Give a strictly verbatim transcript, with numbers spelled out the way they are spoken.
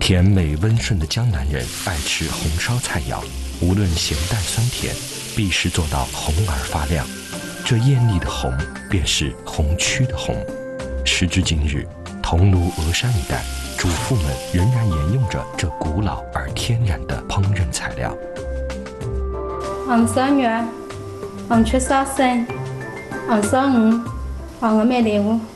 甜美温顺的江南人爱吃红烧菜肴，无论咸淡酸甜，必是做到红而发亮。这艳丽的红，便是红曲的红。时至今日，桐庐峨山一带，主妇们仍然沿用着这古老而天然的烹饪材料。 红烧肉、红曲烧参、红烧鱼、黄峨眉豆腐。